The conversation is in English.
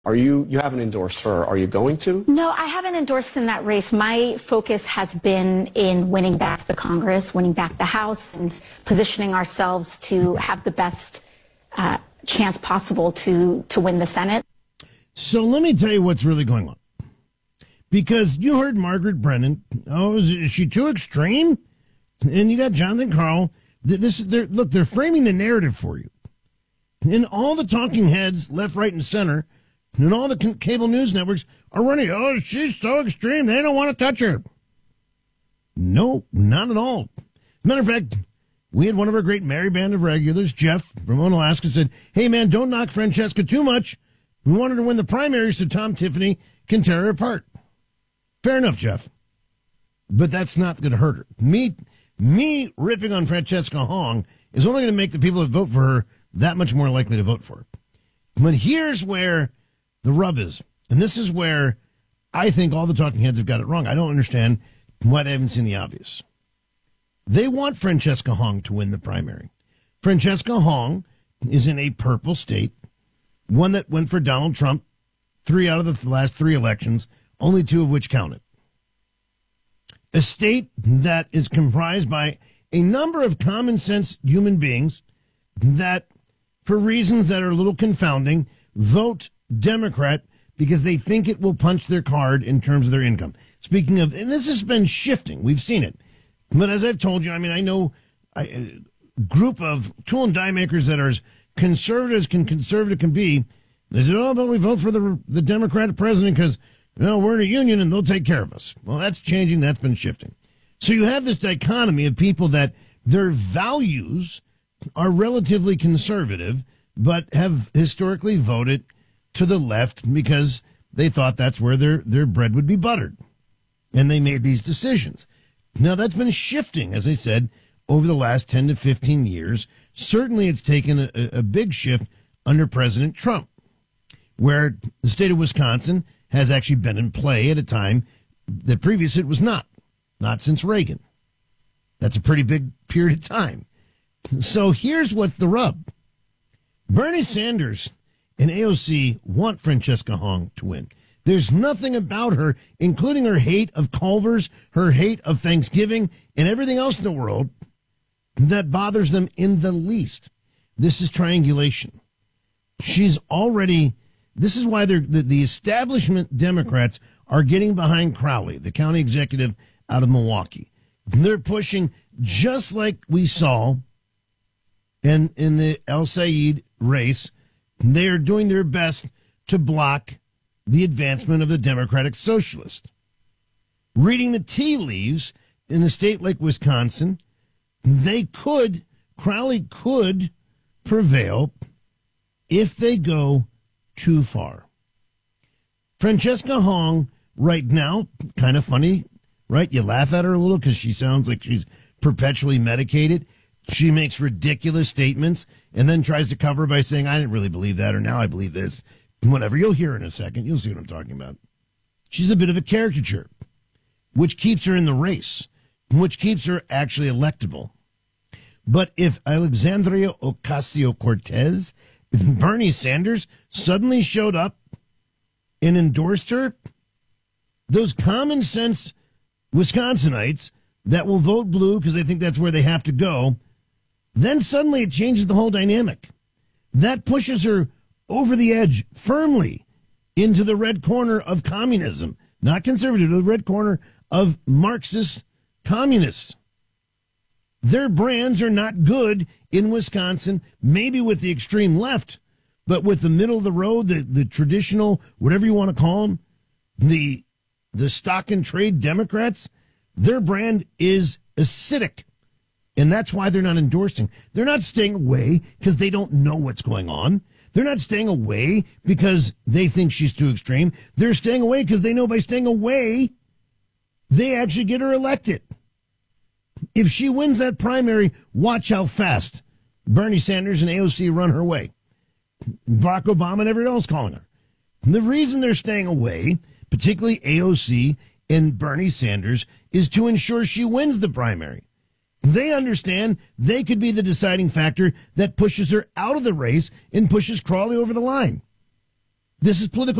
You haven't endorsed her. Are you going to? No, I haven't endorsed in that race. My focus has been in winning back the Congress, winning back the House, and positioning ourselves to have the best chance possible to win the Senate. So let me tell you what's really going on. Because you heard Margaret Brennan. Oh, is she too extreme? And you got Jonathan Karl. They're framing the narrative for you. And all the talking heads, left, right, and center, and all the cable news networks are running, oh, she's so extreme, they don't want to touch her. No, not at all. Matter of fact, we had one of our great merry band of regulars, Jeff from Alaska, said, hey, man, don't knock Francesca too much. We wanted to win the primary so Tom Tiffany can tear her apart. Fair enough, Jeff. But that's not going to hurt her. Me ripping on Francesca Hong is only going to make the people that vote for her that much more likely to vote for her. But here's where the rub is. And this is where I think all the talking heads have got it wrong. I don't understand why they haven't seen the obvious. They want Francesca Hong to win the primary. Francesca Hong is in a purple state, one that went for Donald Trump 3 out of the last 3 elections, only 2 of which counted. A state that is comprised by a number of common sense human beings that, for reasons that are a little confounding, vote Democrat because they think it will punch their card in terms of their income. Speaking of, and this has been shifting, we've seen it. But as I've told you, I know a group of tool and die makers that are as conservative as conservative can be. They said, oh, but we vote for the Democratic president because, we're in a union and they'll take care of us. Well, that's changing. That's been shifting. So you have this dichotomy of people that their values are relatively conservative, but have historically voted to the left because they thought that's where their bread would be buttered. And they made these decisions. Now, that's been shifting, as I said, over the last 10 to 15 years. Certainly, it's taken a big shift under President Trump, where the state of Wisconsin has actually been in play at a time that previous it was not since Reagan. That's a pretty big period of time. So here's what's the rub. Bernie Sanders and AOC want Francesca Hong to win. There's nothing about her, including her hate of Culver's, her hate of Thanksgiving, and everything else in the world, that bothers them in the least. This is triangulation. This is why the establishment Democrats are getting behind Crowley, the county executive out of Milwaukee. They're pushing just like we saw in the El Sayed race. They are doing their best to block the advancement of the Democratic Socialist. Reading the tea leaves in a state like Wisconsin, Crowley could prevail if they go too far. Francesca Hong, right now, kind of funny, right? You laugh at her a little because she sounds like she's perpetually medicated. She makes ridiculous statements and then tries to cover by saying, I didn't really believe that, or now I believe this. Whatever. You'll hear in a second. You'll see what I'm talking about. She's a bit of a caricature, which keeps her in the race, which keeps her actually electable. But if Alexandria Ocasio-Cortez and Bernie Sanders suddenly showed up and endorsed her, those common sense Wisconsinites that will vote blue because they think that's where they have to go, then suddenly it changes the whole dynamic. That pushes her over the edge firmly into the red corner of communism, not conservative, the red corner of Marxist communists. Their brands are not good in Wisconsin, maybe with the extreme left, but with the middle of the road, the traditional, whatever you want to call them, the stock and trade Democrats, their brand is acidic. And that's why they're not endorsing. They're not staying away because they don't know what's going on. They're not staying away because they think she's too extreme. They're staying away because they know by staying away, they actually get her elected. If she wins that primary, watch how fast Bernie Sanders and AOC run her way. Barack Obama and everyone else calling her. And the reason they're staying away, particularly AOC and Bernie Sanders, is to ensure she wins the primary. They understand they could be the deciding factor that pushes her out of the race and pushes Crowley over the line. This is political